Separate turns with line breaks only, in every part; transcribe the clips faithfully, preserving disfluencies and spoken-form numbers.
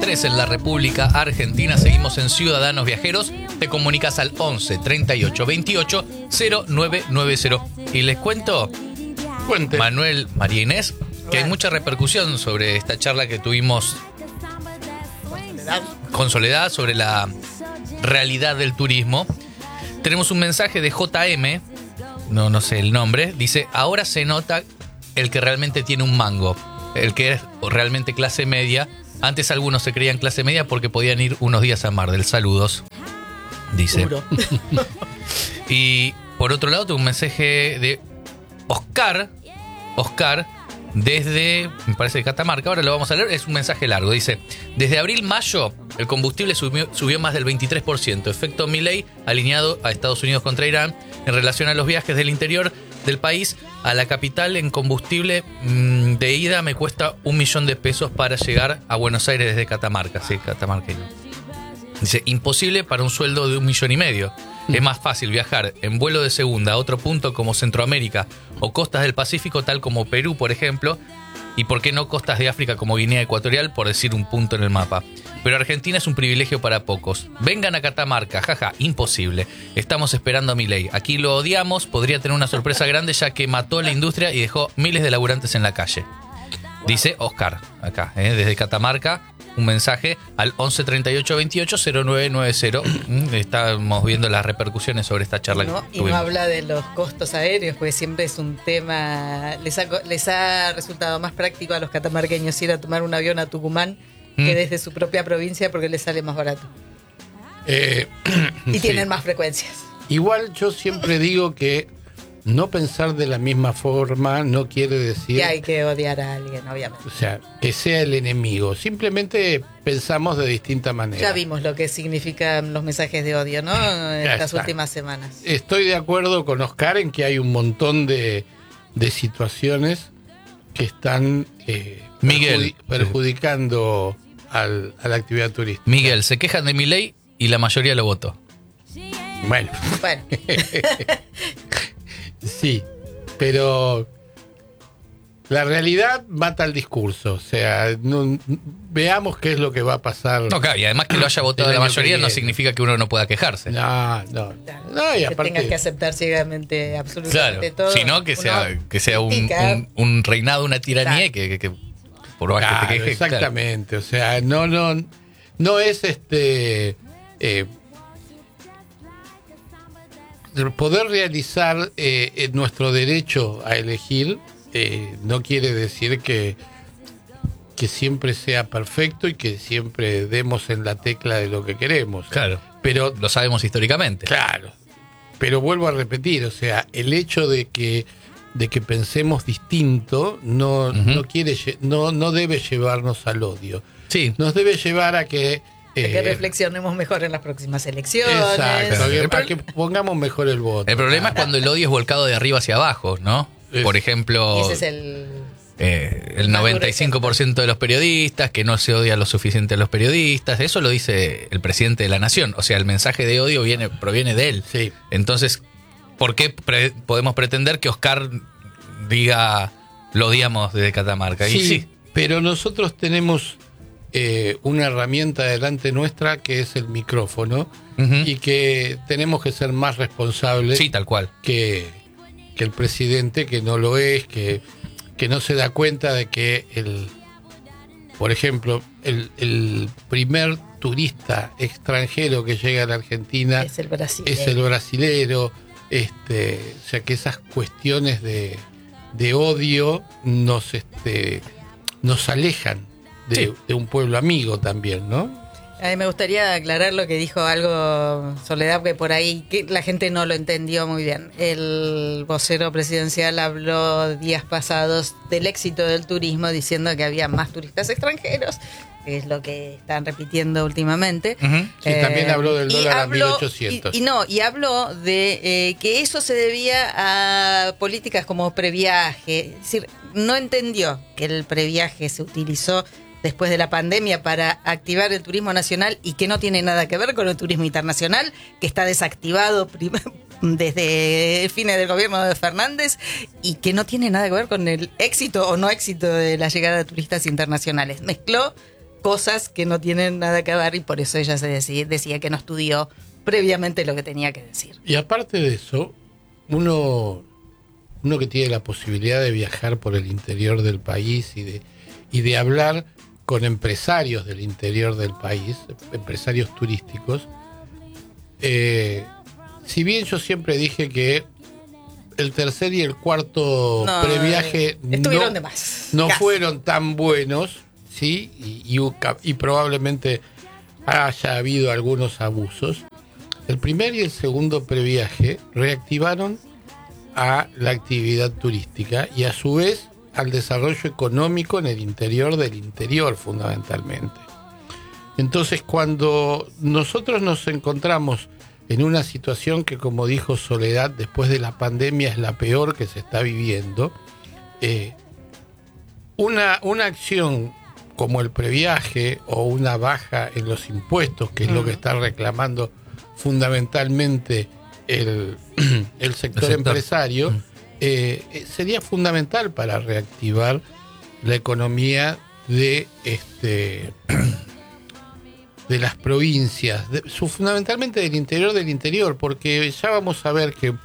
tres en la República Argentina. Seguimos en Ciudadanos Viajeros. Te comunicas al once treinta y ocho veintiocho cero nueve nueve cero. Y les cuento,
Cuente.
Manuel, María Inés, que hay mucha repercusión sobre esta charla que tuvimos con Soledad sobre la realidad del turismo. Tenemos un mensaje de J M, no, no sé el nombre, dice: ahora se nota el que realmente tiene un mango, el que es realmente clase media. Antes algunos se creían clase media porque podían ir unos días a Mar del. Saludos, dice. Y por otro lado tengo un mensaje de Oscar, Oscar, desde, me parece, Catamarca. Ahora lo vamos a leer, es un mensaje largo. Dice: desde abril-mayo el combustible subió, subió más del veintitrés por ciento. Efecto Milei alineado a Estados Unidos contra Irán. En relación a los viajes del interior del país a la capital, en combustible mmm, de ida me cuesta un millón de pesos para llegar a Buenos Aires desde Catamarca. Sí, Catamarca. Dice: imposible para un sueldo de un millón y medio. Es más fácil viajar en vuelo de segunda a otro punto como Centroamérica o costas del Pacífico, tal como Perú, por ejemplo, y por qué no costas de África como Guinea Ecuatorial, por decir un punto en el mapa. Pero Argentina es un privilegio para pocos. Vengan a Catamarca, jaja, imposible. Estamos esperando a Milei. Aquí lo odiamos, podría tener una sorpresa grande ya que mató la industria y dejó miles de laburantes en la calle. Dice Oscar, acá, ¿eh? Desde Catamarca, un mensaje al once treinta y ocho veintiocho cero nueve nueve cero. Estamos viendo las repercusiones sobre esta charla.
No,
que
y no
tuvimos.
habla de los costos aéreos, porque siempre es un tema. Les ha, les ha resultado más práctico a los catamarqueños ir a tomar un avión a Tucumán mm. que desde su propia provincia, porque les sale más barato.
Eh,
y
sí.
tienen más frecuencias.
Igual yo siempre digo que no pensar de la misma forma no quiere decir
que hay que odiar a alguien, obviamente.
O sea, que sea el enemigo. Simplemente pensamos de distinta manera.
Ya vimos lo que significan los mensajes de odio, ¿no? En
Ya
estas
está.
últimas semanas.
Estoy de acuerdo con Oscar en que hay un montón de, de situaciones que están eh,
Miguel.
perjudi- perjudicando al, a la actividad turística.
Miguel, se quejan de Milei y la mayoría lo votó.
Bueno.
Bueno.
Sí, pero la realidad mata el discurso. O sea, no, veamos qué es lo que va a pasar.
No, claro, y además que lo haya votado
el
la
año
mayoría
que
no
viene.
significa que uno no pueda quejarse.
No, no. no y
que
aparte,
tengas que aceptar ciegamente absolutamente
Claro,
todo.
sino que sea,
Uno
que sea un,
critica.
un, un reinado, una tiranía,
Claro.
que, que, que por más
claro,
que te quejes.
exactamente. O sea, no, no, no es este eh, poder realizar eh, nuestro derecho a elegir. Eh, no quiere decir que que siempre sea perfecto y que siempre demos en la tecla de lo que queremos.
Claro,
pero
lo sabemos históricamente.
Claro, pero vuelvo a repetir, o sea, el hecho de que de que pensemos distinto no, uh-huh. no quiere no no debe llevarnos al odio.
Sí,
nos debe llevar a que
De
eh,
que reflexionemos mejor en las próximas elecciones.
Exacto,
El
para
pro-
que pongamos mejor el voto.
el problema es cuando el odio es volcado de arriba hacia abajo, ¿no?
Es-
Por
Y
ejemplo,
ese es el.
eh, el noventa y cinco por ciento de los periodistas, que no se odia lo suficiente a los periodistas. Eso lo dice el presidente de la nación. O sea, el mensaje de odio viene proviene de él.
Sí.
Entonces, ¿por qué pre- podemos pretender que Oscar diga lo odiamos desde Catamarca? Y
Sí,
sí,
pero nosotros tenemos eh, una herramienta delante nuestra que es el micrófono
Ujú.
y que tenemos que ser más responsables
sí, tal cual.
que, que el presidente, que no lo es, que, que no se da cuenta de que el, por ejemplo, el, el primer turista extranjero que llega a la Argentina
Es el brasileño.
es el brasilero, este, o sea que esas cuestiones de, de odio nos este nos alejan de,
Sí.
de un pueblo amigo también, ¿no?
A mí me gustaría aclarar lo que dijo algo Soledad, que por ahí que la gente no lo entendió muy bien. El vocero presidencial habló días pasados del éxito del turismo, diciendo que había más turistas extranjeros, que es lo que están repitiendo últimamente.
Ujú.
Sí, también habló del
y
dólar a
habló-
mil ochocientos.
Y, y no, y habló de eh, que eso se debía a políticas como previaje. Es decir, no entendió que el previaje se utilizó después de la pandemia para activar el turismo nacional y que no tiene nada que ver con el turismo internacional, que está desactivado prim- desde fines del gobierno de Fernández y que no tiene nada que ver con el éxito o no éxito de la llegada de turistas internacionales. Mezcló cosas que no tienen nada que ver y por eso ella se decía, decía que no estudió previamente lo que tenía que decir.
Y aparte de eso, uno, uno que tiene la posibilidad de viajar por el interior del país y de, y de hablar con empresarios del interior del país, empresarios turísticos, eh, si bien yo siempre dije que el tercer y el cuarto
No,
previaje
estuvieron
no,
de más.
no
Casi.
fueron tan buenos, ¿sí? Y, y, y probablemente haya habido algunos abusos. El primer y el segundo previaje reactivaron a la actividad turística y a su vez al desarrollo económico en el interior del interior, fundamentalmente. Entonces, cuando nosotros nos encontramos en una situación que, como dijo Soledad, después de la pandemia es la peor que se está viviendo, eh, una, una acción como el previaje o una baja en los impuestos, que es mm. lo que está reclamando fundamentalmente el, el, sector, el sector empresario, mm. eh, sería fundamental para reactivar la economía de este de las provincias, de, su, fundamentalmente del interior del interior, porque ya vamos a ver que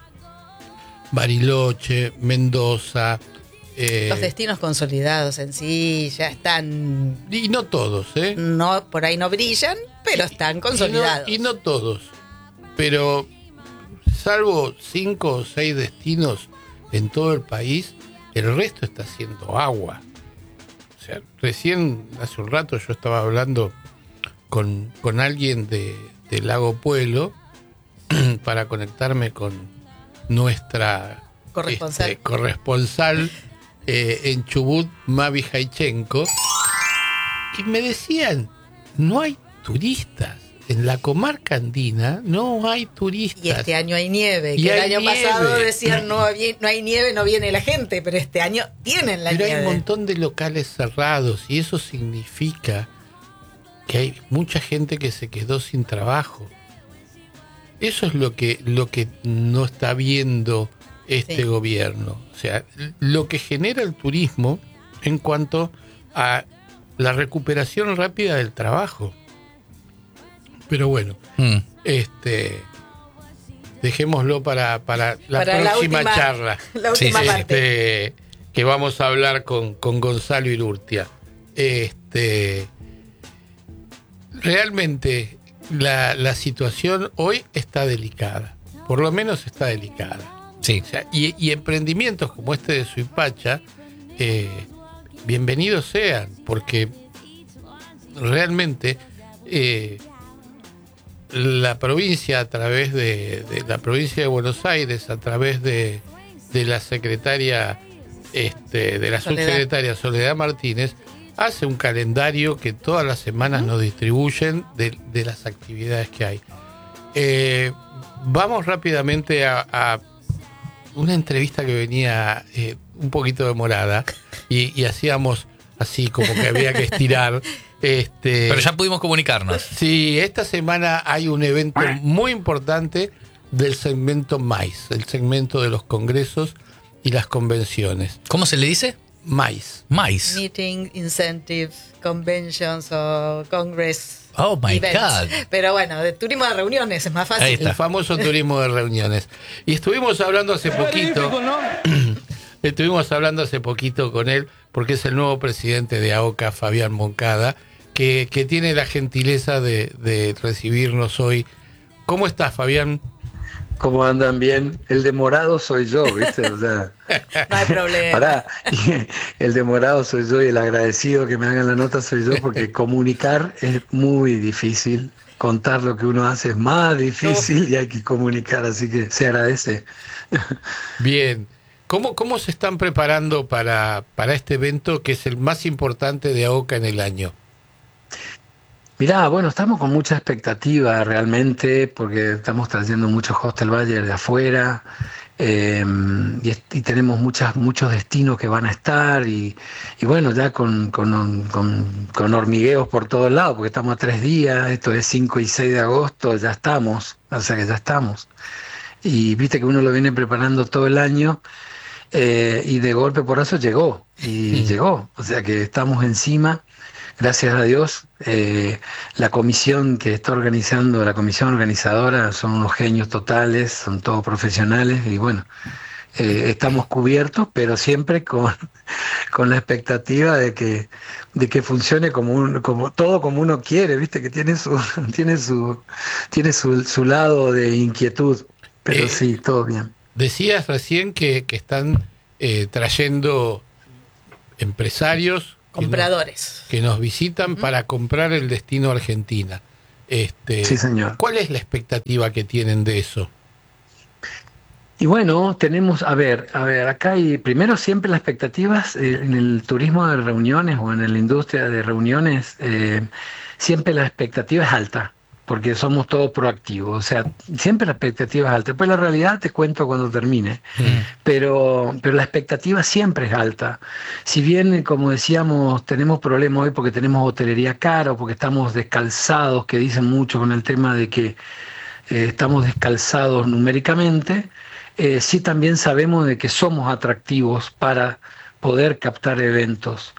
Bariloche, Mendoza...
Eh, los destinos consolidados en sí ya están...
Y no todos, ¿eh?
No, por ahí no brillan, pero están consolidados.
Y no, y no todos, pero salvo cinco o seis destinos en todo el país, el resto está haciendo agua. O sea, recién, hace un rato yo estaba hablando con, con alguien de, de Lago Puelo para conectarme con nuestra
corresponsal,
este, corresponsal eh, en Chubut, Mavi Jaichenko, y me decían, no hay turistas. En la comarca andina no hay turistas.
Y este año hay nieve.
Y
que el
hay
año
nieve.
pasado decían no, hay, no hay nieve, no viene la gente, pero este año tienen la
pero
nieve.
Pero hay un montón de locales cerrados y eso significa que hay mucha gente que se quedó sin trabajo. Eso es lo que, lo que no está viendo este sí. gobierno. O sea, lo que genera el turismo en cuanto a la recuperación rápida del trabajo. Pero bueno, mm. este dejémoslo para, para la
para
próxima
la última,
charla.
La última
sí,
parte.
Este, que vamos a hablar con, con Gonzalo Irurtia. Este, realmente la, la situación hoy está delicada. Por lo menos está delicada.
Sí.
O sea, y, y emprendimientos como este de Suipacha, eh, bienvenidos sean, porque realmente eh, la provincia a través de, de la provincia de Buenos Aires, a través de, de la secretaria, este, de la Soledad. subsecretaria Soledad Martínez, hace un calendario que todas las semanas ¿Mm? nos distribuyen de, de las actividades que hay. Eh, vamos rápidamente a, a una entrevista que venía eh, un poquito demorada y, y hacíamos así como que había que estirar. Este,
Pero ya pudimos comunicarnos.
Sí, esta semana hay un evento muy importante del segmento MAIS, el segmento de los congresos y las convenciones.
¿Cómo se le dice?
MAIS.
MAIS.
Meeting, Incentive, Conventions o Congress.
Oh my
events.
God.
Pero bueno, de turismo de reuniones es más fácil.
El famoso turismo de reuniones. Y estuvimos hablando hace poquito. Estuvimos hablando hace poquito con él, porque es el nuevo presidente de AOCA, Fabián Moncada, que, que tiene la gentileza de, de recibirnos hoy. ¿Cómo estás, Fabián?
¿Cómo andan? Bien. El demorado soy yo, ¿viste? O sea,
no hay problema.
Pará, el demorado soy yo y el agradecido que me hagan la nota soy yo, porque comunicar es muy difícil. Contar lo que uno hace es más difícil y hay que comunicar, así que se agradece.
Bien. ¿Cómo, cómo se están preparando para, para este evento que es el más importante de AOCA en el año?
Mirá, bueno, estamos con mucha expectativa realmente, porque estamos trayendo muchos hostel buyer de afuera eh, y, y tenemos muchas, muchos destinos que van a estar y, y bueno, ya con, con, con, con hormigueos por todos lados, porque estamos a tres días, esto es cinco y seis de agosto, ya estamos, o sea que ya estamos. Y viste que uno lo viene preparando todo el año eh, y de golpe por eso llegó, y mm. llegó, o sea que estamos encima. gracias a Dios, eh, la comisión que está organizando, la comisión organizadora, son unos genios totales, son todos profesionales y bueno, eh, estamos cubiertos, pero siempre con, con la expectativa de que, de que funcione como un, como todo como uno quiere, viste, que tiene su, tiene su, tiene su, su lado de inquietud, pero
Eh,
sí, todo bien.
Decías recién que, que están eh, trayendo empresarios que nos,
Compradores.
que nos visitan uh-huh. para comprar el destino Argentina. Este,
Sí, señor.
¿Cuál es la expectativa que tienen de eso?
Y bueno, tenemos, a ver, a ver, acá hay, primero siempre las expectativas eh, en el turismo de reuniones o en la industria de reuniones, eh, siempre la expectativa es alta, porque somos todos proactivos, o sea, siempre la expectativa es alta. Después la realidad te cuento cuando termine, mm. pero, pero la expectativa siempre es alta. Si bien, como decíamos, tenemos problemas hoy porque tenemos hotelería cara o porque estamos descalzados, que dicen mucho con el tema de que eh, estamos descalzados numéricamente, eh, sí también sabemos de que somos atractivos para poder captar eventos.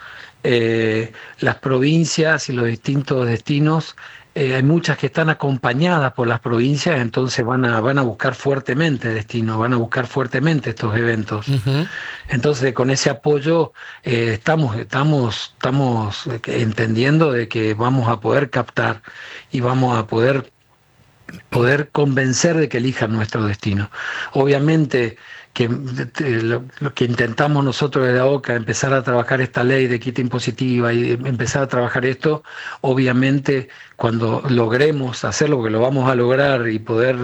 Eh, las provincias y los distintos destinos, Eh, hay muchas que están acompañadas por las provincias, entonces van a van a buscar fuertemente destinos, van a buscar fuertemente estos eventos. Uh-huh. Entonces, con ese apoyo eh, estamos estamos estamos entendiendo de que vamos a poder captar y vamos a poder poder convencer de que elijan nuestro destino. Obviamente que lo, lo que intentamos nosotros desde A O C A, empezar a trabajar esta ley de quita impositiva y empezar a trabajar esto, obviamente cuando logremos hacerlo, porque lo vamos a lograr y poder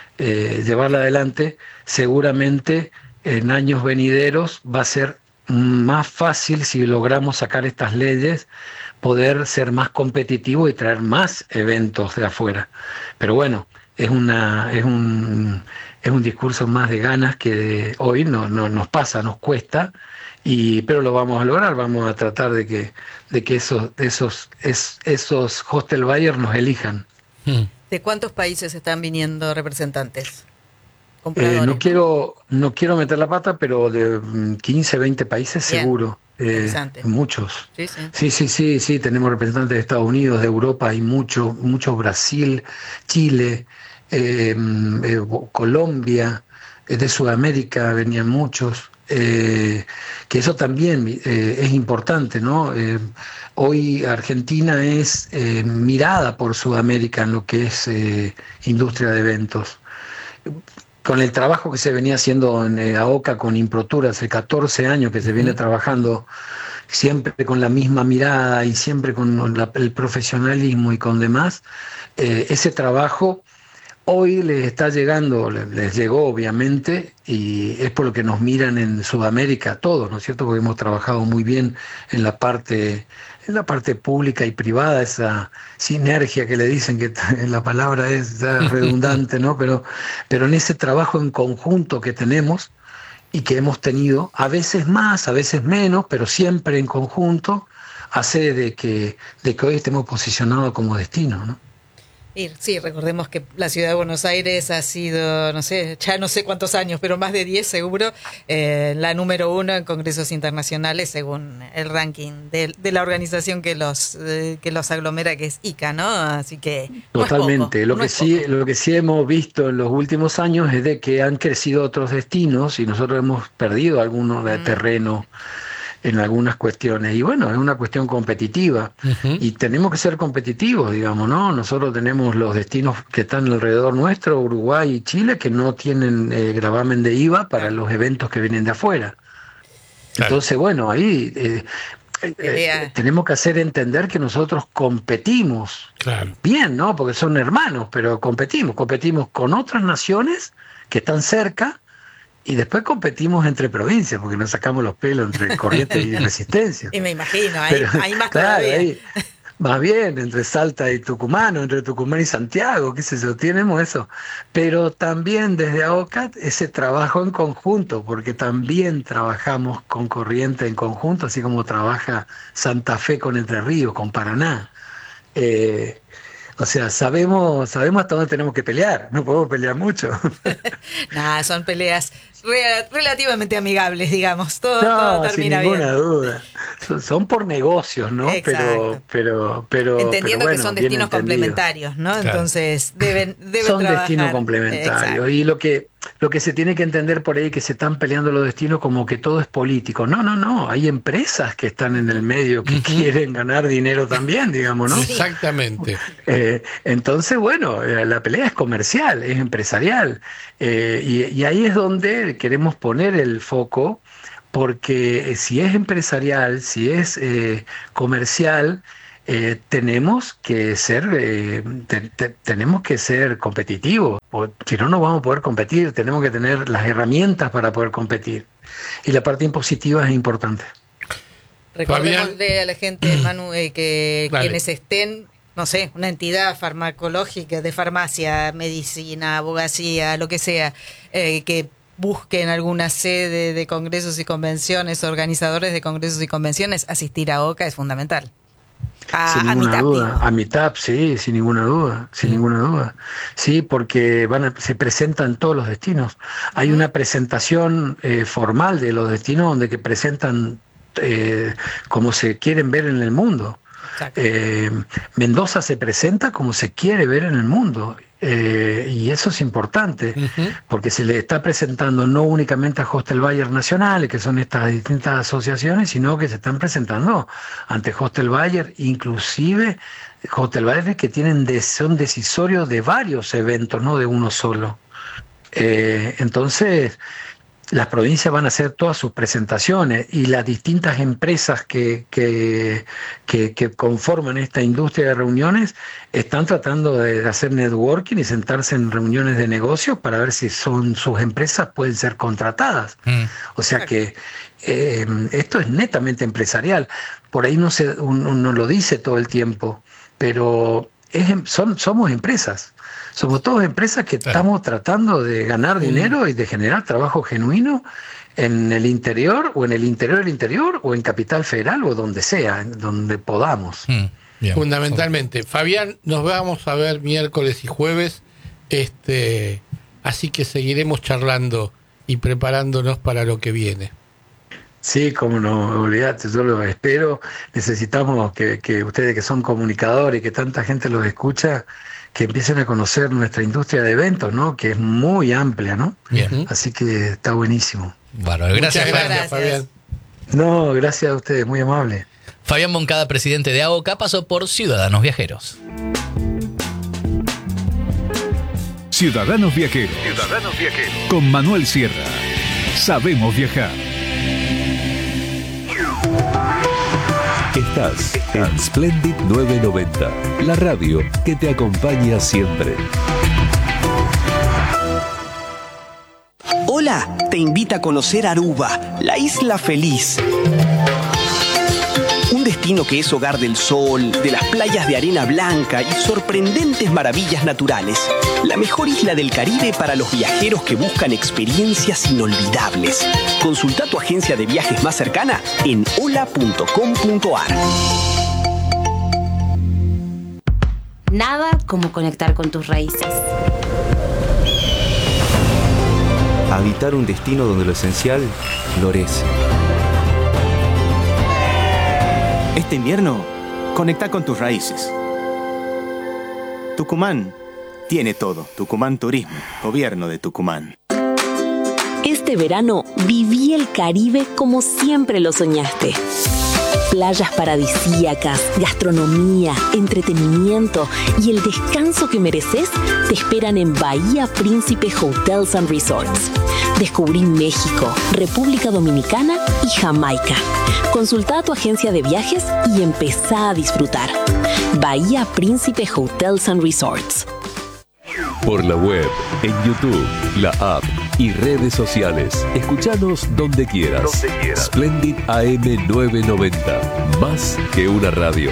eh, llevarla adelante, seguramente en años venideros va a ser más fácil, si logramos sacar estas leyes, poder ser más competitivo y traer más eventos de afuera. Pero bueno, es una es un es un discurso más de ganas que de, hoy no, no nos pasa, nos cuesta, y pero lo vamos a lograr. Vamos a tratar de que de que esos esos es, esos hostel buyers nos elijan.
¿De cuántos países están viniendo representantes?
Eh, no quiero no quiero meter la pata, pero de quince, veinte países Bien. Seguro. Eh, muchos. Sí sí. sí, sí, sí, sí, tenemos representantes de Estados Unidos, de Europa, hay mucho, mucho Brasil, Chile, eh, eh, Colombia, eh, de Sudamérica venían muchos, eh, que eso también eh, es importante, ¿no? Eh, hoy Argentina es eh, mirada por Sudamérica en lo que es eh, industria de eventos. Con el trabajo que se venía haciendo en eh, A O C A con Improtur, hace catorce años que se viene trabajando siempre con la misma mirada y siempre con la, el profesionalismo y con demás, eh, ese trabajo hoy les está llegando, les, les llegó obviamente, y es por lo que nos miran en Sudamérica todos, ¿no es cierto? Porque hemos trabajado muy bien en la parte en la parte pública y privada, esa sinergia que le dicen, que la palabra es redundante, ¿no? Pero, pero en ese trabajo en conjunto que tenemos y que hemos tenido, a veces más, a veces menos, pero siempre en conjunto, hace de que, de que hoy estemos posicionados como destino, ¿no?
Sí, recordemos que la ciudad de Buenos Aires ha sido, no sé, ya no sé cuántos años, pero más de diez seguro, eh, la número uno en congresos internacionales según el ranking de, de la organización que los eh, que los aglomera, que es I C A, ¿no? Así que no
totalmente.
Es poco,
lo
no
que
es
sí,
poco.
lo que sí hemos visto en los últimos años es de que han crecido otros destinos y nosotros hemos perdido algunos de mm. terreno en algunas cuestiones, y bueno, es una cuestión competitiva, uh-huh. y tenemos que ser competitivos, digamos, ¿no? Nosotros tenemos los destinos que están alrededor nuestro, Uruguay y Chile, que no tienen eh, gravamen de I V A para los eventos que vienen de afuera. Claro. Entonces, bueno, ahí eh, eh, tenemos que hacer entender que nosotros competimos, claro. bien, ¿no? Porque son hermanos, pero competimos, competimos con otras naciones que están cerca, y después competimos entre provincias, porque nos sacamos los pelos entre Corrientes y Resistencia.
Y me imagino, hay,
Pero,
hay más
claro,
todavía.
Ahí, más bien, entre Salta y Tucumán, o entre Tucumán y Santiago, qué sé yo, tenemos eso. Pero también desde A O C A ese trabajo en conjunto, porque también trabajamos con Corrientes en conjunto, así como trabaja Santa Fe con Entre Ríos, con Paraná. Eh, O sea, sabemos sabemos hasta dónde tenemos que pelear, no podemos pelear mucho.
Nada, son peleas re, relativamente amigables, digamos. Todo,
no,
todo termina
sin ninguna
bien.
duda, son, son por negocios, ¿no?
Exacto.
Pero, pero, pero
entendiendo
pero bueno,
que son
bien
destinos
entendido.
complementarios, ¿no?
Claro.
Entonces deben, deben
Son
trabajar.
destinos complementarios.
Exacto.
Y lo que, lo que se tiene que entender por ahí que se están peleando los destinos como que todo es político. No, no, no. Hay empresas que están en el medio que
Ujú.
quieren ganar dinero también, digamos, ¿no?
Exactamente.
Eh, entonces, bueno, eh, la pelea es comercial, es empresarial. Eh, y, y ahí es donde queremos poner el foco, porque eh, si es empresarial, si es eh, comercial, eh, tenemos que ser eh, te- te- tenemos que ser competitivos, o si no, no vamos a poder competir. Tenemos que tener las herramientas para poder competir. Y la parte impositiva es importante.
Recordémosle a la gente, Manu, eh, que
Dale.
quienes estén, no sé, una entidad farmacológica de farmacia, medicina, abogacía, lo que sea, eh, que busquen alguna sede de congresos y convenciones, organizadores de congresos y convenciones, asistir a OCA es fundamental. A,
Sin
a
ninguna
mitad,
duda,
digo.
a mitad, sí, sin ninguna duda, sin ninguna duda. Sí, porque van a- se presentan todos los destinos. Hay una presentación eh, formal de los destinos donde que presentan eh, como se quieren ver en el mundo.
Exacto.
Eh, Mendoza se presenta como se quiere ver en el mundo. Eh, y eso es importante,
Ujú.
porque se le está presentando no únicamente a Hostel Bayer Nacionales, que son estas distintas asociaciones, sino que se están presentando ante Hostel Bayer, inclusive Hostel Bayer que tienen de- son decisorios de varios eventos, no de uno solo. Eh, entonces, las provincias van a hacer todas sus presentaciones y las distintas empresas que, que, que, que conforman esta industria de reuniones están tratando de hacer networking y sentarse en reuniones de negocios para ver si son sus empresas pueden ser contratadas.
Mm.
O sea que eh, esto es netamente empresarial. Por ahí no se, uno, uno lo dice todo el tiempo, pero es, em- son, somos empresas. Somos todas empresas que
Claro.
estamos tratando de ganar dinero y de generar trabajo genuino en el interior o en el interior del interior o en Capital Federal o donde sea, en donde podamos.
Mm. Bien.
Fundamentalmente. Fabián, nos vamos a ver miércoles y jueves, este, así que seguiremos charlando y preparándonos para lo que viene.
Sí, como no, olvídate, yo lo espero. Necesitamos que, que ustedes que son comunicadores y que tanta gente los escucha, que empiecen a conocer nuestra industria de eventos, ¿no? Que es muy amplia, ¿no?
Bien.
Ujú.
Así que está buenísimo.
Bárbaro. Gracias,
Muchas
Fabián.
gracias,
Gracias.
Fabián.
No, gracias a ustedes, muy amable.
Fabián Moncada, presidente de AOCA, pasó por Ciudadanos Viajeros.
Ciudadanos Viajeros. Ciudadanos Viajeros. Con Manuel Sierra. Sabemos viajar.
Estás en Splendid nueve noventa, la radio que te acompaña siempre.
Hola, te invita a conocer Aruba, la isla feliz. Un destino que es hogar del sol, de las playas de arena blanca y sorprendentes maravillas naturales. La mejor isla del Caribe para los viajeros que buscan experiencias inolvidables. Consulta tu agencia de viajes más cercana en hola punto com punto ar.
Nada como conectar con tus raíces.
Habitar un destino donde lo esencial florece.
Este invierno, conecta con tus raíces. Tucumán tiene todo. Tucumán Turismo, Gobierno de Tucumán.
Este verano viví el Caribe como siempre lo soñaste. Playas paradisíacas, gastronomía, entretenimiento y el descanso que mereces te esperan en Bahía Príncipe Hotels and Resorts. Descubrí México, República Dominicana y Jamaica. Consulta a tu agencia de viajes y empezá a disfrutar. Bahía Príncipe Hotels and Resorts.
Por la web, en YouTube, la app y redes sociales. Escuchanos donde quieras.
Donde quieras.
Splendid A M novecientos noventa. Más que una radio.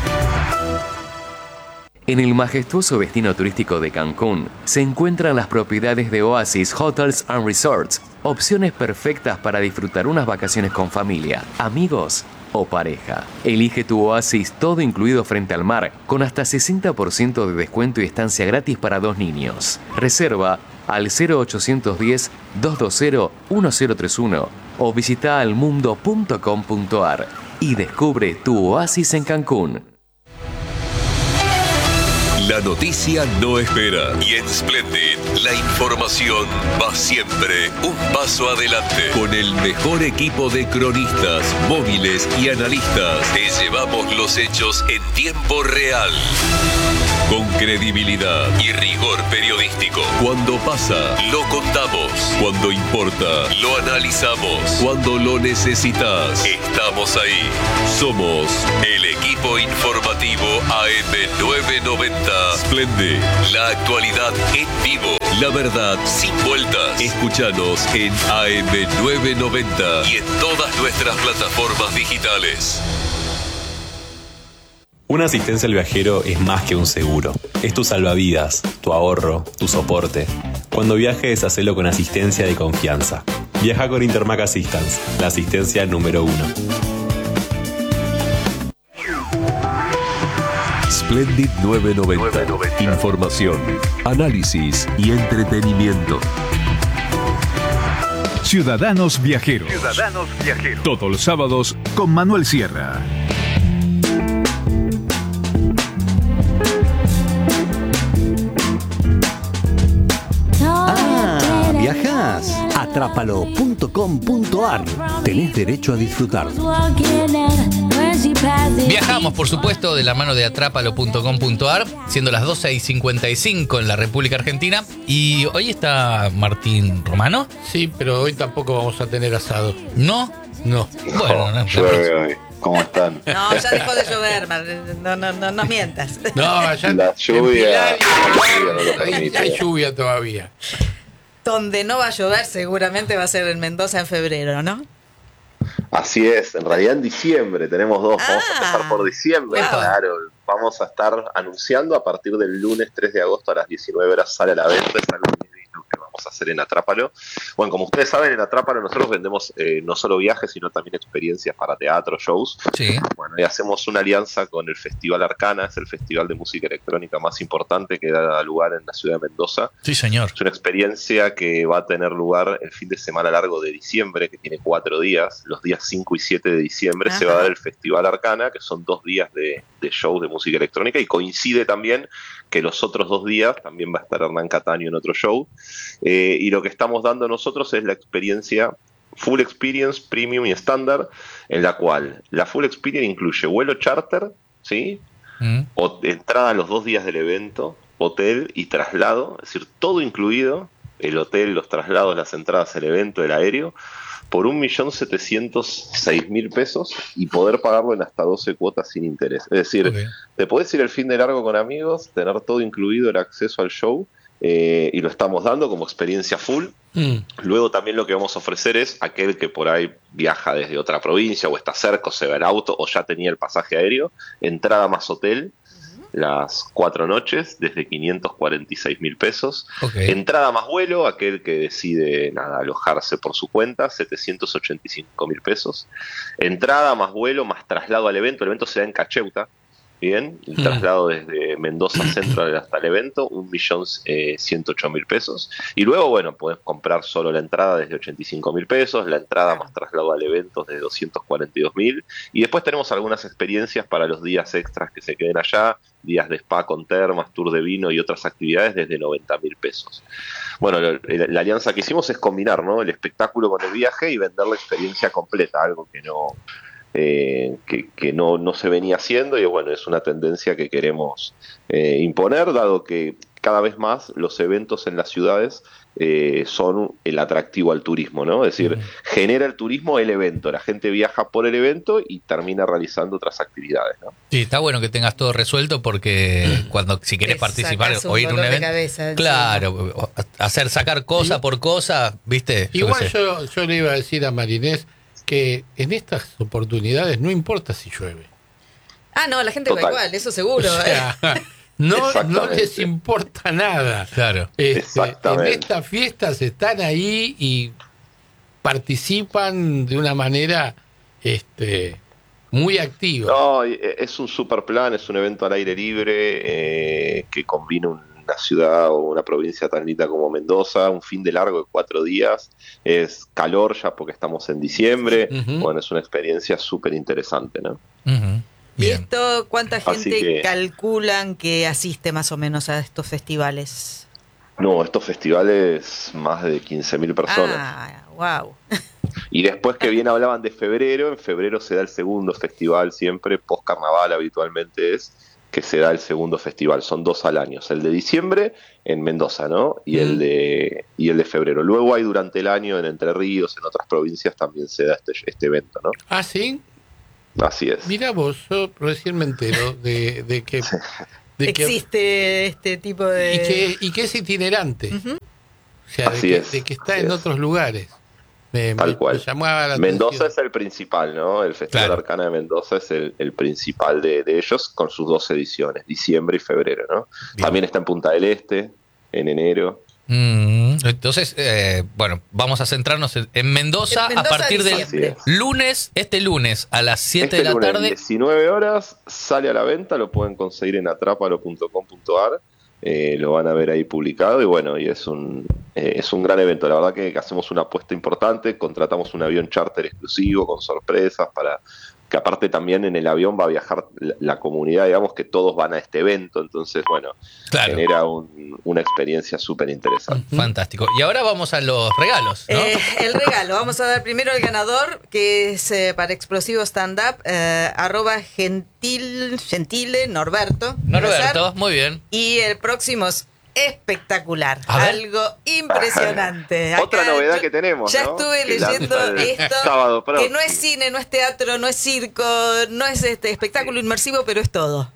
En el majestuoso destino turístico de Cancún se encuentran las propiedades de Oasis Hotels and Resorts, opciones perfectas para disfrutar unas vacaciones con familia, amigos o pareja. Elige tu oasis todo incluido frente al mar, con hasta sesenta por ciento de descuento y estancia gratis para dos niños. Reserva al cero ochocientos diez, doscientos veinte, uno cero tres uno o visita almundo punto com punto ar. y descubre tu oasis en Cancún.
La noticia no espera y en Splendid la información va siempre un paso adelante. Con el mejor equipo de cronistas, móviles y analistas, te llevamos los hechos en tiempo real. Con credibilidad y rigor periodístico. Cuando pasa, lo contamos. Cuando importa, lo analizamos. Cuando lo necesitas, estamos ahí. Somos el equipo informativo A M novecientos noventa. Splendid, la actualidad en vivo. La verdad sin vueltas. Escúchanos en A M novecientos noventa y en todas nuestras plataformas digitales.
Una asistencia al viajero es más que un seguro. Es tu salvavidas, tu ahorro, tu soporte. Cuando viajes, hacelo con asistencia de confianza. Viaja con Intermac Assistance, la asistencia número uno.
Splendid novecientos noventa. Información, análisis y entretenimiento.
Ciudadanos Viajeros.
Ciudadanos Viajeros.
Todos los sábados con Manuel Sierra.
Ah, ¿viajás? Atrápalo punto com punto ar. Tenés derecho a disfrutar.
Viajamos, por supuesto, de la mano de atrápalo punto com punto ar, siendo las doce y cincuenta y cinco en la República Argentina. Y hoy está Martín Romano.
Sí, pero hoy tampoco vamos a tener asado.
¿No?
No.
Bueno, no,
llueve hoy. ¿Cómo están?
No, ya dejó de llover, no, no, no, no mientas.
No, ya
la lluvia,
hay, hay lluvia todavía.
Donde no va a llover seguramente va a ser en Mendoza en febrero, ¿no?
Así es, en realidad en diciembre tenemos dos, vamos
Ah,
a empezar por diciembre,
wow.
claro, vamos a estar anunciando a partir del lunes tres de agosto a las diecinueve horas sale a la venta, es algo que vamos a hacer en Atrápalo. Bueno, como ustedes saben, en Atrápalo nosotros vendemos eh, no solo viajes, sino también experiencias para teatro, shows.
Sí.
Bueno, y hacemos una alianza con el Festival Arcana, es el festival de música electrónica más importante que da lugar en la ciudad de Mendoza.
Sí, señor.
Es una experiencia que va a tener lugar el fin de semana largo de diciembre, que tiene cuatro días. Los días cinco y siete de diciembre
Ajá.
se va a dar el Festival Arcana, que son dos días de, de show de música electrónica, y coincide también que los otros dos días también va a estar Hernán Cataño en otro show. Eh, y lo que estamos dando nosotros es la experiencia Full Experience, Premium y Estándar, en la cual la Full Experience incluye vuelo charter, ¿sí?
Mm.
O entrada a los dos días del evento, hotel y traslado, es decir, todo incluido, el hotel, los traslados, las entradas al evento, el aéreo, por un millón setecientos seis mil pesos y poder pagarlo en hasta doce cuotas sin interés. Es decir,
Okay.
te podés ir el fin de largo con amigos, tener todo incluido, el acceso al show, eh, y lo estamos dando como experiencia full.
Mm.
Luego también lo que vamos a ofrecer es aquel que por ahí viaja desde otra provincia o está cerca o se va en auto o ya tenía el pasaje aéreo, entrada más hotel, las cuatro noches desde quinientos cuarenta y seis mil pesos.
Okay.
Entrada más vuelo, aquel que decide nada, alojarse por su cuenta, setecientos ochenta y cinco mil pesos. Entrada más vuelo más traslado al evento, el evento se da en Cacheuta. Bien, el
Mm.
traslado desde Mendoza Central hasta el evento, un millón ciento ocho mil pesos. Y luego, bueno, podés comprar solo la entrada desde ochenta y cinco mil pesos, la entrada más traslado al evento de doscientos cuarenta y dos mil. Y después tenemos algunas experiencias para los días extras que se queden allá, días de spa con termas, tour de vino y otras actividades desde noventa mil pesos. Bueno, la, la alianza que hicimos es combinar, ¿no?, el espectáculo con el viaje y vender la experiencia completa, algo que no... Eh, que, que no, no se venía haciendo, y bueno, es una tendencia que queremos eh, imponer, dado que cada vez más los eventos en las ciudades eh, son el atractivo al turismo, ¿no? Es decir,
Mm.
genera el turismo el evento, la gente viaja por el evento y termina realizando otras actividades, ¿no?
Sí, está bueno que tengas todo resuelto porque cuando si querés
Te
participar
sacás un
o ir a un
dolor de
evento,
cabeza
claro, o- hacer sacar cosa por cosa, ¿viste? Yo
Igual
qué sé.
yo, yo le iba a decir a Marinés que en estas oportunidades no importa si llueve.
Ah, no, la gente va
Total.
igual, eso seguro.
O sea,
¿eh?
no, no
Exactamente.
les importa nada.
Claro.
Este, en
Exactamente.
estas fiestas están ahí y participan de una manera este, muy activa.
No, y- es un super plan, es un evento al aire libre eh, que combina un una ciudad o una provincia tan linda como Mendoza, un fin de largo de cuatro días, es calor ya porque estamos en diciembre, uh-huh. Bueno, es una experiencia súper interesante, ¿no?
Uh-huh.
¿Y esto cuánta gente
que,
calculan que asiste más o menos a estos festivales?
No, estos festivales más de quince mil personas.
Ah, wow.
Y después que bien hablaban de febrero, en febrero se da el segundo festival siempre, post carnaval habitualmente es, que se da el segundo festival, son dos al año, el de diciembre en Mendoza, ¿no? Y mm. el de y el de febrero. Luego hay durante el año en Entre Ríos, en otras provincias también se da este, este evento, ¿no?
Ah, ¿sí?
Así es.
Mira vos, yo recién me entero de, de que... De
existe
que,
este tipo de...
Y que, y que es itinerante. Uh-huh. O sea, de que, es, de que está en es. otros lugares. Me,
Tal
me,
cual.
Me llamaba la
Mendoza
atención.
Es el principal, ¿no? El Festival claro. Arcana de Mendoza es el, el principal de, de ellos, con sus dos ediciones, diciembre y febrero, ¿no? Bien. También está en Punta del Este, en enero.
Mm, entonces, eh, bueno, vamos a centrarnos en, en, Mendoza, en Mendoza a partir del lunes, este lunes a las siete
este
de la
lunes,
tarde.
diecinueve horas, sale a la venta, lo pueden conseguir en atrápalo punto com punto ar. Eh, lo van a ver ahí publicado y bueno, y es un eh, es un gran evento, la verdad que, que hacemos una apuesta importante, contratamos un avión charter exclusivo con sorpresas para que aparte también en el avión va a viajar la, la comunidad, digamos que todos van a este evento, entonces bueno,
claro.
genera un, una experiencia súper interesante.
Uh-huh. Fantástico. Y ahora vamos a los regalos, ¿no?
Eh, el regalo, vamos a dar primero el ganador, que es eh, para Explosivo Stand Up, eh, arroba gentil, gentile, Norberto.
Norberto, muy bien.
Y el próximo es espectacular, algo impresionante.
Otra
Acá
novedad
yo,
que tenemos,
ya
¿no?
estuve
que
leyendo esto,
sábado
que no es cine, no es teatro, no es circo, no es este espectáculo inmersivo, pero es todo.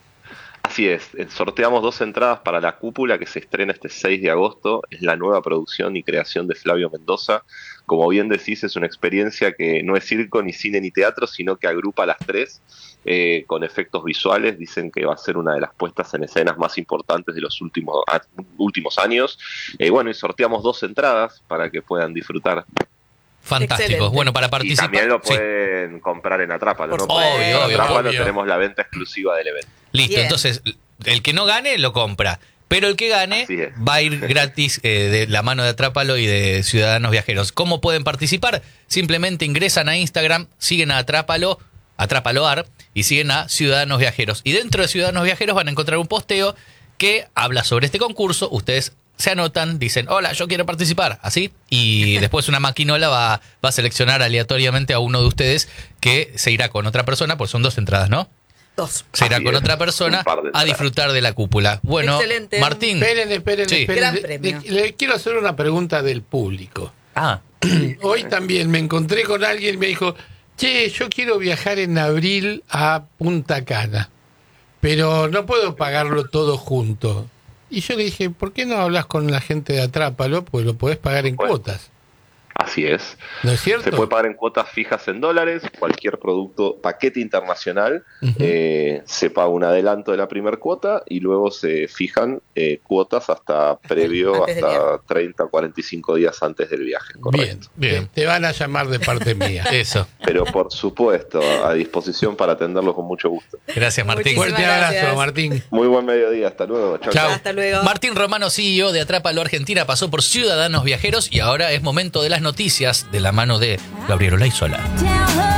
Así es, sorteamos dos entradas para La Cúpula que se estrena este seis de agosto, es la nueva producción y creación de Flavio Mendoza. Como bien decís, es una experiencia que no es circo, ni cine, ni teatro, sino que agrupa las tres eh, con efectos visuales. Dicen que va a ser una de las puestas en escenas más importantes de los últimos, últimos años. Eh, bueno, y sorteamos dos entradas para que puedan disfrutar.
Fantástico.
Excelente.
Bueno, para participar.
Y también lo pueden sí. comprar en Atrápalo, ¿no?
Obvio,
en
obvio,
Atrápalo
obvio.
tenemos la venta exclusiva del evento.
Listo,
Bien.
Entonces, el que no gane, lo compra. Pero el que gane va a ir gratis eh, de la mano de Atrápalo y de Ciudadanos Viajeros. ¿Cómo pueden participar? Simplemente ingresan a Instagram, siguen a Atrápalo, Atrápaloar, y siguen a Ciudadanos Viajeros. Y dentro de Ciudadanos Viajeros van a encontrar un posteo que habla sobre este concurso. Ustedes se anotan, dicen, hola, yo quiero participar, así, y después una maquinola va, va a seleccionar aleatoriamente a uno de ustedes que se irá con otra persona, porque son dos entradas, ¿no?
Dos.
Se irá
Así
con
es,
otra persona a disfrutar de la cúpula. Bueno,
excelente.
Martín.
Esperen, esperen,
Sí.
esperen.
Gran
Le-
premio.
Le, le quiero hacer una pregunta del público.
Ah,
Hoy también me encontré con alguien y me dijo, che, yo quiero viajar en abril a Punta Cana, pero no puedo pagarlo todo junto. Y yo le dije, ¿por qué no hablas con la gente de Atrápalo? Pues lo podés pagar en
Bueno.
cuotas.
Así es.
¿No es cierto?
Se puede pagar en cuotas fijas en dólares, cualquier producto, paquete internacional,
Ujú.
eh, se paga un adelanto de la primera cuota y luego se fijan eh, cuotas hasta previo,
Antes del
hasta treinta, cuarenta y cinco días antes del viaje.
Bien,
Correcto.
bien.
Te, te van a llamar de parte mía.
Eso.
Pero por supuesto, a disposición para atenderlos con mucho gusto.
Gracias, Martín.
Muchísimas
Fuerte abrazo,
gracias.
Martín.
Muy buen mediodía, hasta luego. Chau,
Chau.
chau.
Hasta luego.
Martín Romano, C E O de Atrápalo Argentina, pasó por Ciudadanos Viajeros y ahora es momento de las noticias de la mano de Gabriel Olaizola.